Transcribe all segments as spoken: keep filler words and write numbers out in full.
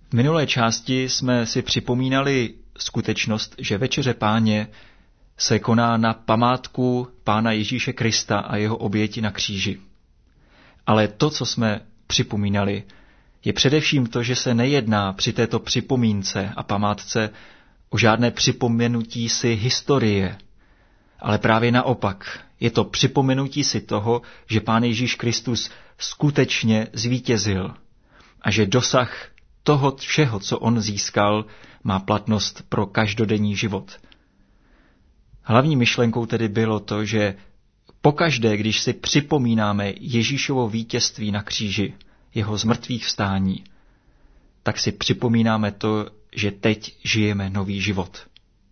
V minulé části jsme si připomínali skutečnost, že Večeře Páně se koná na památku Pána Ježíše Krista a jeho oběti na kříži. Ale to, co jsme připomínali, je především to, že se nejedná při této připomínce a památce o žádné připomenutí si historie, ale právě naopak. Je to připomenutí si toho, že Pán Ježíš Kristus skutečně zvítězil a že dosah toho všeho, co on získal, má platnost pro každodenní život. Hlavní myšlenkou tedy bylo to, že pokaždé, když si připomínáme Ježíšovo vítězství na kříži, jeho zmrtvých vstání, tak si připomínáme to, že teď žijeme nový život.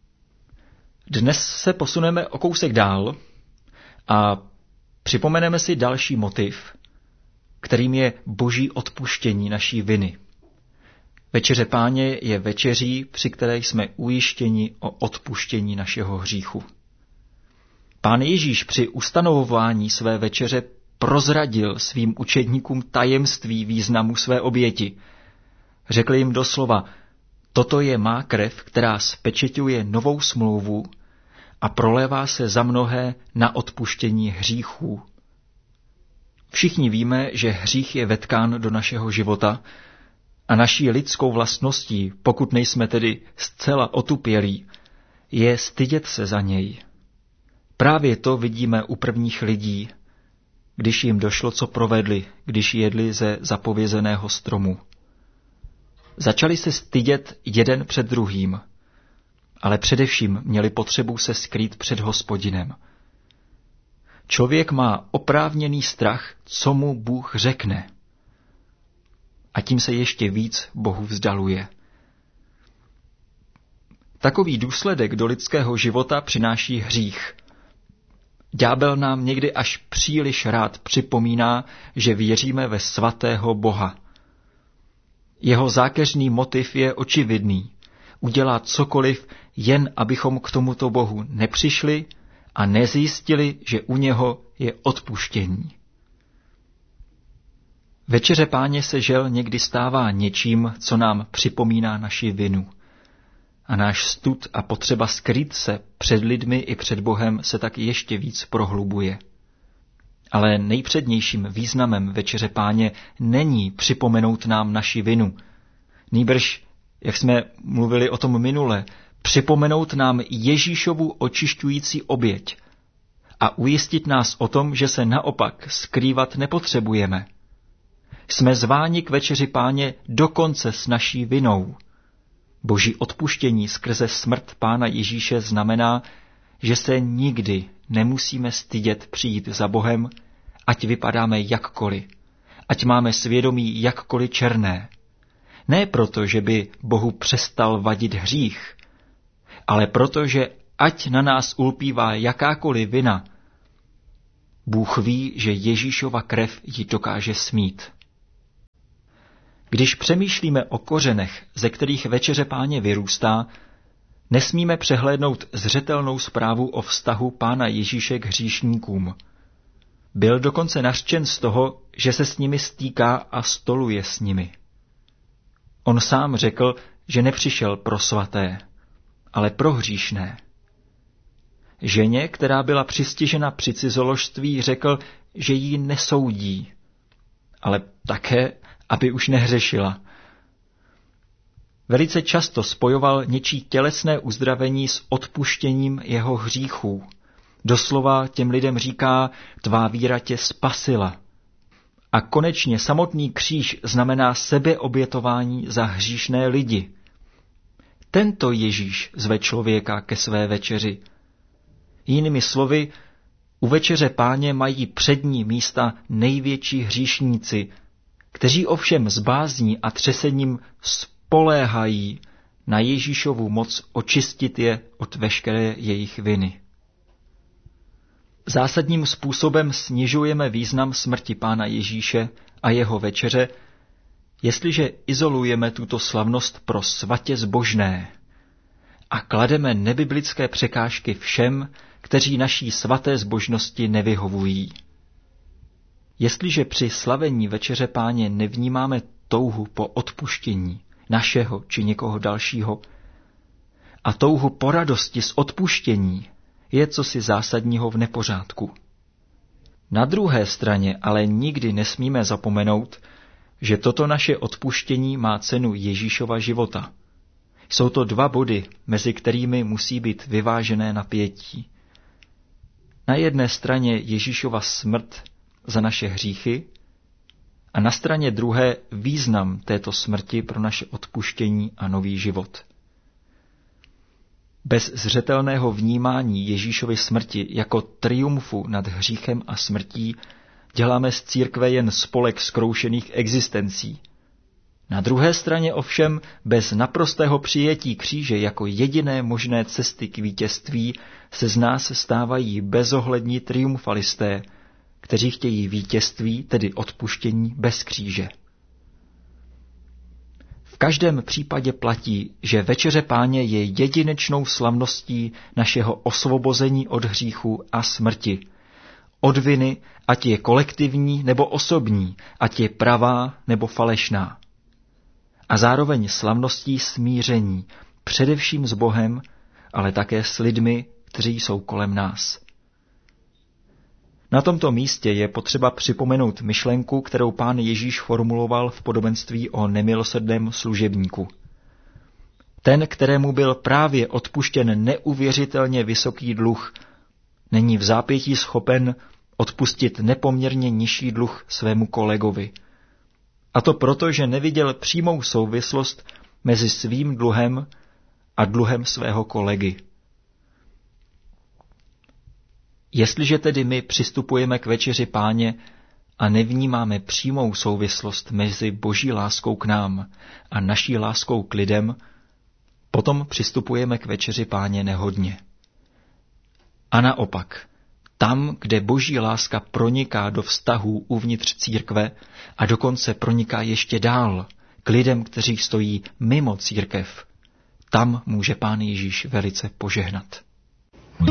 Dnes se posuneme o kousek dál a připomeneme si další motiv, kterým je boží odpuštění naší viny. Večeře Páně je večeří, při které jsme ujištěni o odpuštění našeho hříchu. Pán Ježíš při ustanovování své večeře prozradil svým učedníkům tajemství významu své oběti. Řekl jim doslova: toto je má krev, která spečeťuje novou smlouvu a prolévá se za mnohé na odpuštění hříchů. Všichni víme, že hřích je vetkán do našeho života a naší lidskou vlastností, pokud nejsme tedy zcela otupělí, je stydět se za něj. Právě to vidíme u prvních lidí, když jim došlo, co provedli, když jedli ze zapovězeného stromu. Začali se stydět jeden před druhým, ale především měli potřebu se skrýt před Hospodinem. Člověk má oprávněný strach, co mu Bůh řekne. A tím se ještě víc Bohu vzdaluje. Takový důsledek do lidského života přináší hřích. Ďábel nám někdy až příliš rád připomíná, že věříme ve svatého Boha. Jeho zákeřný motiv je očividný. Udělá cokoliv, jen abychom k tomuto Bohu nepřišli a nezjistili, že u něho je odpuštění. Večeře Páně se žel někdy stává něčím, co nám připomíná naši vinu. A náš stud a potřeba skrýt se před lidmi i před Bohem se tak ještě víc prohlubuje. Ale nejpřednějším významem Večeře Páně není připomenout nám naši vinu. Nýbrž, jak jsme mluvili o tom minule, připomenout nám Ježíšovu očišťující oběť a ujistit nás o tom, že se naopak skrývat nepotřebujeme. Jsme zváni k Večeři Páně dokonce s naší vinou. Boží odpuštění skrze smrt Pána Ježíše znamená, že se nikdy nemusíme stydět přijít za Bohem, ať vypadáme jakkoliv, ať máme svědomí jakkoliv černé. Ne proto, že by Bohu přestal vadit hřích, ale proto, že ať na nás ulpívá jakákoliv vina, Bůh ví, že Ježíšova krev ji dokáže smít. Když přemýšlíme o kořenech, ze kterých Večeře Páně vyrůstá, nesmíme přehlédnout zřetelnou zprávu o vztahu Pána Ježíše k hříšníkům. Byl dokonce nařčen z toho, že se s nimi stýká a stoluje s nimi. On sám řekl, že nepřišel pro svaté, ale pro hříšné. Ženě, která byla přistižena při cizoložství, řekl, že ji nesoudí, ale také, aby už nehřešila. Velice často spojoval něčí tělesné uzdravení s odpuštěním jeho hříchů. Doslova těm lidem říká, tvá víra tě spasila. A konečně samotný kříž znamená sebeobětování za hříšné lidi. Tento Ježíš zve člověka ke své večeři. Jinými slovy, u Večeře Páně mají přední místa největší hříšníci, kteří ovšem s bázní a třesením spoléhají na Ježíšovu moc očistit je od veškeré jejich viny. Zásadním způsobem snižujeme význam smrti Pána Ježíše a jeho večeře, jestliže izolujeme tuto slavnost pro svatě zbožné a klademe nebiblické překážky všem, kteří naší svaté zbožnosti nevyhovují. Jestliže při slavení Večeře Páně nevnímáme touhu po odpuštění, našeho či někoho dalšího, a touhu po radosti z odpuštění je cosi zásadního v nepořádku. Na druhé straně ale nikdy nesmíme zapomenout, že toto naše odpuštění má cenu Ježíšova života. Jsou to dva body, mezi kterými musí být vyvážené napětí. Na jedné straně Ježíšova smrt za naše hříchy a na straně druhé význam této smrti pro naše odpuštění a nový život. Bez zřetelného vnímání Ježíšovy smrti jako triumfu nad hříchem a smrtí děláme z církve jen spolek zkroušených existencí. Na druhé straně ovšem bez naprostého přijetí kříže jako jediné možné cesty k vítězství se z nás stávají bezohlední triumfalisté, kteří chtějí vítězství, tedy odpuštění bez kříže. V každém případě platí, že večeře Páně je jedinečnou slavností našeho osvobození od hříchu a smrti. Od viny, ať je kolektivní nebo osobní, ať je pravá nebo falešná. A zároveň slavností smíření, především s Bohem, ale také s lidmi, kteří jsou kolem nás. Na tomto místě je potřeba připomenout myšlenku, kterou Pán Ježíš formuloval v podobenství o nemilosrdném služebníku. Ten, kterému byl právě odpuštěn neuvěřitelně vysoký dluh, není v zápětí schopen odpustit nepoměrně nižší dluh svému kolegovi. A to proto, že neviděl přímou souvislost mezi svým dluhem a dluhem svého kolegy. Jestliže tedy my přistupujeme k večeři Páně a nevnímáme přímou souvislost mezi Boží láskou k nám a naší láskou k lidem, potom přistupujeme k večeři Páně nehodně. A naopak, tam, kde Boží láska proniká do vztahů uvnitř církve a dokonce proniká ještě dál k lidem, kteří stojí mimo církev, tam může Pán Ježíš velice požehnat.